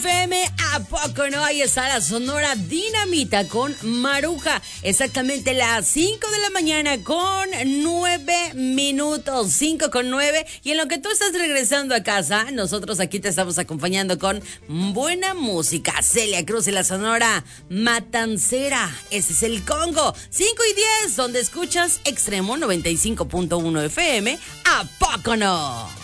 FM, ¿a poco no? Ahí está la Sonora Dinamita con Maruja. Exactamente las 5 de la mañana con 9 minutos. 5 con 9. Y en lo que tú estás regresando a casa, nosotros aquí te estamos acompañando con buena música. Celia Cruz y la Sonora Matancera. Ese es el Congo. 5 y 10, donde escuchas Extremo 95.1 FM. ¿A poco no?